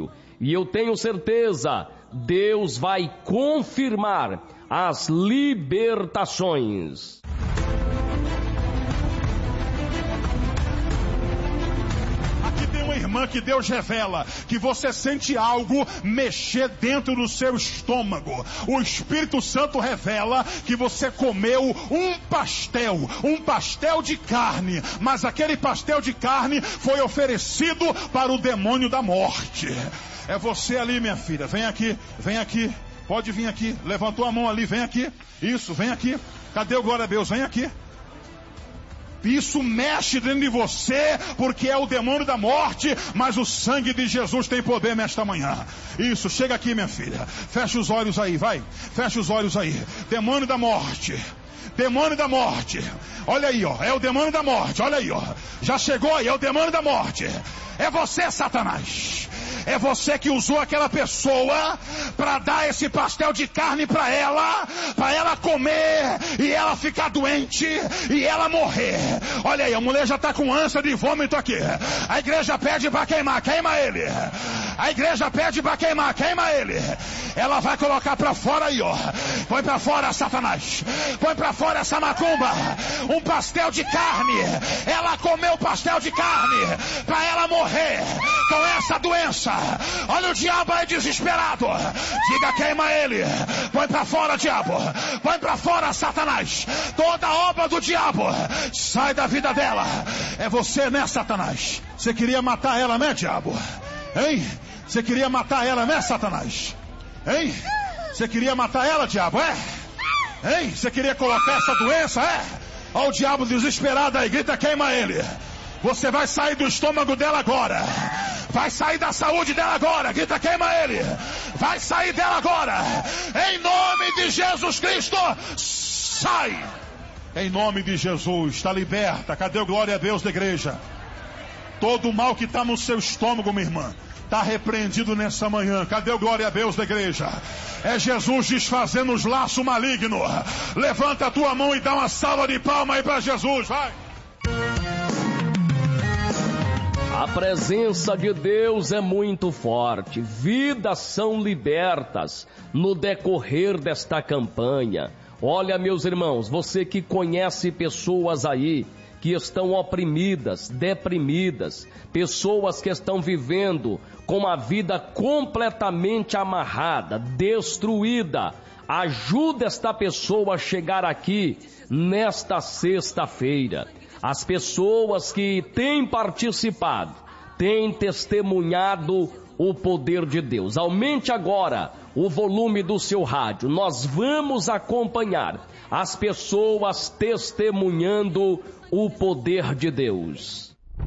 Filho. E eu tenho certeza, Deus vai confirmar as libertações. Uma irmã que Deus revela que você sente algo mexer dentro do seu estômago. O Espírito Santo revela que você comeu um pastel de carne, mas aquele pastel de carne foi oferecido para o demônio da morte. É você ali, minha filha, vem aqui, pode vir aqui, levantou a mão ali, vem aqui, isso, vem aqui, cadê o glória a Deus, vem aqui. Isso mexe dentro de você, porque é o demônio da morte, mas o sangue de Jesus tem poder nesta manhã. Isso, chega aqui, minha filha. Fecha os olhos aí, vai. Fecha os olhos aí. Demônio da morte. Demônio da morte. Olha aí, ó. É o demônio da morte. Olha aí, ó. Já chegou aí, é o demônio da morte. É você, Satanás. É você que usou aquela pessoa para dar esse pastel de carne para ela comer e ela ficar doente e ela morrer. Olha aí, a mulher já está com ânsia de vômito aqui. A igreja pede para queimar, queima ele. A igreja pede para queimar, queima ele. Ela vai colocar para fora aí, ó. Põe para fora, Satanás. Põe para fora essa macumba. Um pastel de carne. Ela comeu pastel de carne para ela morrer com essa doença. Olha o diabo aí desesperado. Diga, queima ele. Põe pra fora, diabo. Põe pra fora, Satanás. Toda obra do diabo sai da vida dela. É você, né, Satanás? Você queria matar ela, né, diabo? Hein? Você queria matar ela, né, Satanás? Hein? Você queria matar ela, diabo, é? Hein? Você queria colocar essa doença, é? Olha o diabo desesperado aí. Grita, queima ele. Você vai sair do estômago dela agora. Vai sair da saúde dela agora. Grita, queima ele. Vai sair dela agora. Em nome de Jesus Cristo, sai. Em nome de Jesus, está liberta. Cadê o glória a Deus da igreja? Todo o mal que está no seu estômago, minha irmã, está repreendido nessa manhã. Cadê o glória a Deus da igreja? É Jesus desfazendo os laços malignos. Levanta a tua mão e dá uma salva de palma aí para Jesus, vai. A presença de Deus é muito forte. Vidas são libertas no decorrer desta campanha. Olha, meus irmãos, você que conhece pessoas aí que estão oprimidas, deprimidas, pessoas que estão vivendo com a vida completamente amarrada, destruída, ajuda esta pessoa a chegar aqui nesta sexta-feira. As pessoas que têm participado, têm testemunhado o poder de Deus. Aumente agora o volume do seu rádio. Nós vamos acompanhar as pessoas testemunhando o poder de Deus.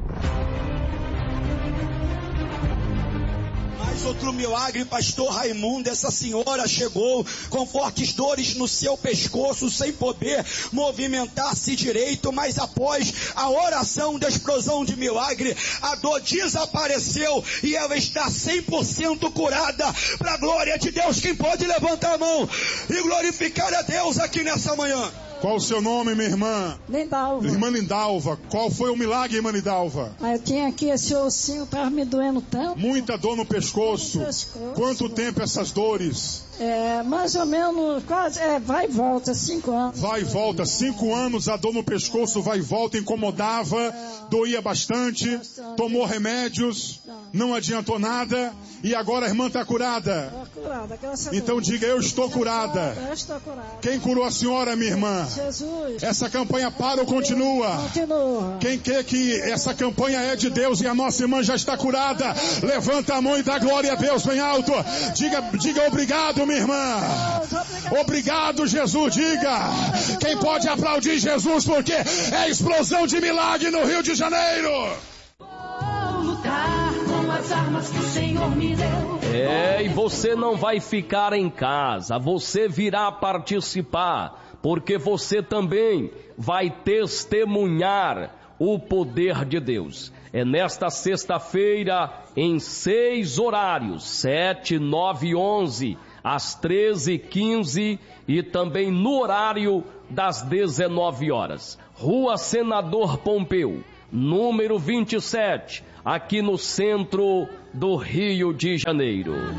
Outro milagre, pastor Raimundo, essa senhora chegou com fortes dores no seu pescoço, sem poder movimentar-se direito, mas após a oração da explosão de milagre, a dor desapareceu e ela está 100% curada, para a glória de Deus. Quem pode levantar a mão e glorificar a Deus aqui nessa manhã? Qual o seu nome, minha irmã? Lindalva. Irmã Lindalva. Qual foi o milagre, irmã Lindalva? Eu tinha aqui esse ossinho, estava me doendo tanto. Muita dor no pescoço. Quanto tempo essas dores? Mais ou menos, quase, vai e volta, 5 anos. Vai e volta, 5 anos, a dor no pescoço vai e volta, incomodava, doía bastante, tomou remédios, não adiantou nada, e agora a irmã está curada. Estou curada, graças a Deus. Então diga, eu estou curada. Eu estou curada. Quem curou a senhora, minha irmã? Jesus. Essa campanha para ou continua? Continua. Quem quer que essa campanha é de Deus e a nossa irmã já está curada, levanta a mão e dá glória a Deus bem alto. Diga obrigado, minha irmã. Obrigado, Jesus. Diga. Quem pode aplaudir Jesus, porque é explosão de milagre no Rio de Janeiro. Vou lutar com as armas que o Senhor me deu. E você não vai ficar em casa, você virá participar, porque você também vai testemunhar o poder de Deus. É nesta sexta-feira, em 6 horários, 7, 9 e 11, às 13h15 e também no horário das 19 horas. Rua Senador Pompeu, número 27, aqui no centro do Rio de Janeiro.